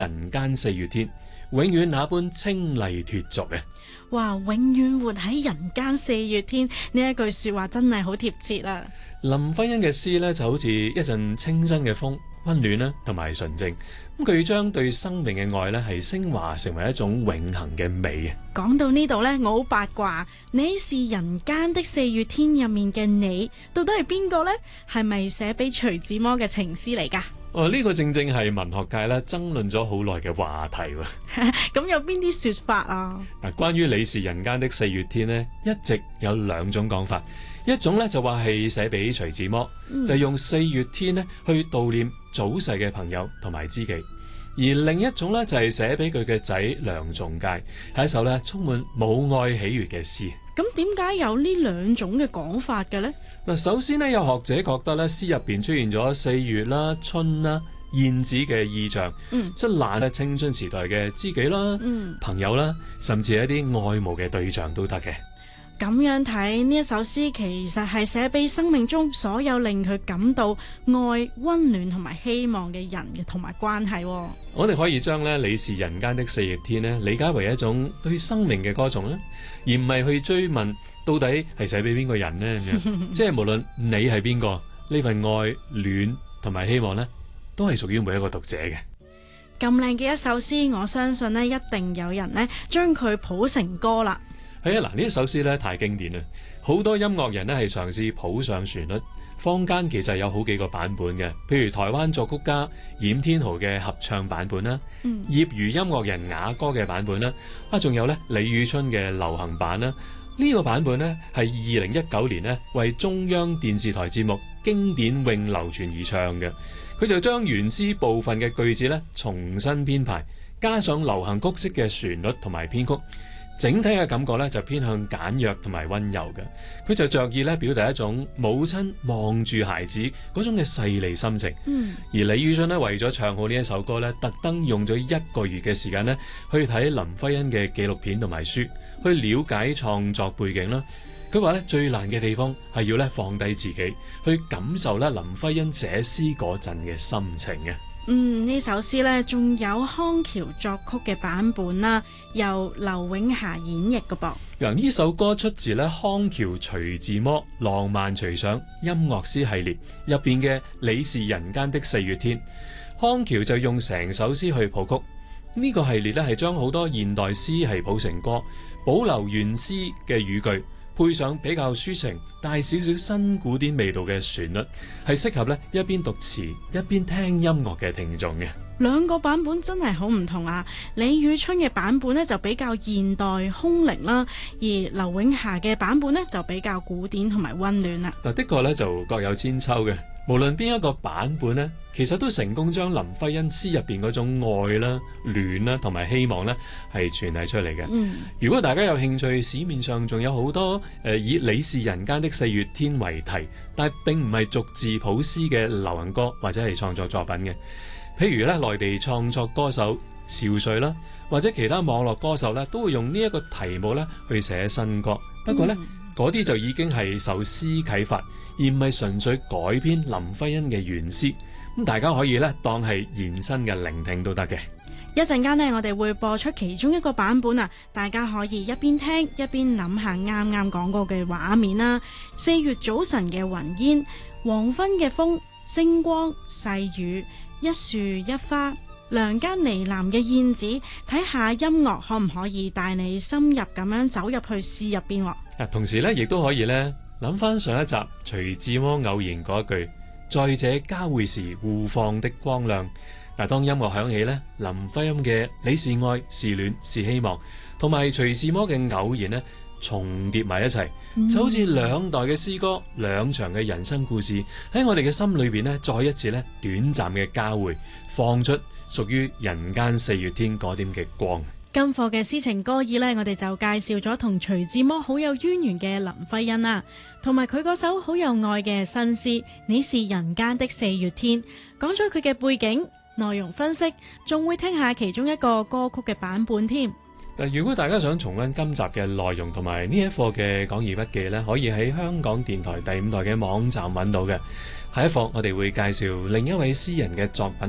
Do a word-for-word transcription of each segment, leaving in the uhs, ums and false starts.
人間四月天，永遠那般清麗脫俗嘅。 哇！永遠活喺人間四月天呢一句說話真係好貼切啊！ 林徽因嘅詩呢，就好似一陣清新嘅風，溫暖啦，同埋純正。咁佢將對生命嘅愛呢，係升華成為一種永恆嘅美啊！ 講到呢度呢，我好八卦，你是人間的四月天入面嘅你，到底係邊個呢？係咪寫俾徐志摩嘅情詩嚟㗎？ 哦，呢、這個正正係文學界咧爭論咗好耐嘅話題喎。 咁有邊啲說法啊？ 嗱，關於你是人間的四月天呢，一直有兩種講法。一種咧就話係寫俾徐志摩，嗯、就係用四月天呢去悼念早逝嘅朋友同埋知己；而另一種咧就係寫俾佢嘅仔梁仲介，係一首咧充滿母愛喜悅嘅詩。 咁點解有呢兩種嘅講法嘅呢？ 嗱，首先呢，有學者覺得咧詩入邊出現咗四月啦、春啦、燕子嘅意象， 嗯， 即係難咧青春時代嘅知己啦、 嗯、朋友啦，甚至係一啲愛慕嘅對象都得嘅。 咁樣睇呢一首詩，其實係寫俾生命中所有令佢感到愛、溫暖同埋希望嘅人嘅同埋關係。 我哋可以將咧你是人間的四月天呢理解為一種對生命嘅歌頌啦，而唔係去追問到底係寫俾邊個人呢。即係無論你係邊個，呢份愛、暖同埋希望呢，都係屬於每一個讀者嘅。 咁靚嘅一首詩，我相信呢一定有人呢將佢譜成歌啦。 係啊，嗱，呢一首詩咧太經典啦，好多音樂人咧係嘗試譜上旋律，坊間其實有好幾個版本嘅，譬如台灣作曲家冉天豪嘅合唱版本啦，嗯、業餘音樂人雅歌嘅版本啦，啊，仲有咧李宇春嘅流行版啦。呢、這個版本呢係二零一九年呢為中央電視台節目經典永流傳而唱嘅，佢就將原詩部分嘅句子咧重新編排，加上流行曲式嘅旋律同埋編曲。整體嘅感覺咧就偏向簡約同埋溫柔嘅，佢就着意咧表達一種母親望住孩子嗰種嘅細膩心情。嗯，而李宇春咧為咗唱好呢一首歌咧，特登用咗一個月嘅時間咧去睇林徽因嘅紀錄片同埋書，去了解創作背景啦。佢話咧最難嘅地方係要咧放低自己，去感受咧林徽因寫詩嗰陣嘅心情嘅。 嗯，呢首詩呢仲有康橋作曲嘅版本啦，由劉永霞演繹嘅噃。 嗱，呢首歌出自咧康橋徐志摩浪漫隨想音樂詩系列入邊嘅《你是人間的四月天》，康橋就用成首詩去譜曲。呢、這個系列咧係將好多現代詩係譜成歌，保留原詩嘅語句，配上比較抒情帶少少新古典味道嘅旋律，係適合咧一邊讀詞一邊聽音樂嘅聽眾嘅。 兩個版本真係好唔同啊！李宇春嘅版本呢就比較現代空靈啦，而劉永霞嘅版本呢就比較古典同埋溫暖啦。 嗱，的確咧就各有千秋嘅。無論邊一個版本呢，其實都成功將林徽因詩入邊嗰種愛啦、暖啦同埋希望呢係傳遞出嚟嘅。嗯，如果大家有興趣，市面上仲有好多誒、呃、以你是人間的四月天為題，但係並唔係逐字譜詩嘅流行歌或者係創作作品嘅。譬如咧，內地創作歌手邵瑞啦，或者其他網絡歌手咧，都會用呢一個題目咧去寫新歌。不過咧，嗰啲、嗯、就已經係受詩啟發，而唔係純粹改編林徽因嘅原詩。咁大家可以咧當係延伸嘅聆聽都得嘅。 一陣間呢，我哋會播出其中一個版本啊，大家可以一邊聽一邊諗下啱啱講過嘅畫面啦。四月早晨嘅雲煙，黃昏嘅風，星光細雨。一樹一花，梁間呢喃嘅燕子，睇下音樂可唔可以帶你深入咁樣走入去詩入邊。啊， 同時咧，亦都可以咧諗翻上一集徐志摩偶然嗰一句，在這交匯時互放的光亮。嗱，當音樂響起咧，林徽因嘅你是愛是暖是希望，同埋徐志摩嘅偶然咧，重疊埋一齊，就好似兩代嘅詩歌，兩場嘅人生故事喺我哋嘅心裏邊呢，再一次咧短暫嘅交匯，放出屬於人間四月天嗰點嘅光。 今課嘅詩情歌意呢，我哋就介紹咗同徐志摩好有淵源嘅林徽因啦，同埋佢嗰首好有愛嘅新詩《你是人間的四月天》，講咗佢嘅背景、內容分析，仲會聽下其中一個歌曲嘅版本添。 如果大家想重溫今集嘅內容同埋呢一課嘅講義筆記呢，可以喺香港電台第五台嘅網站揾到嘅。下一課我哋會介紹另一位詩人嘅作品，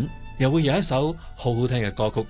又會有一首好好聽嘅歌曲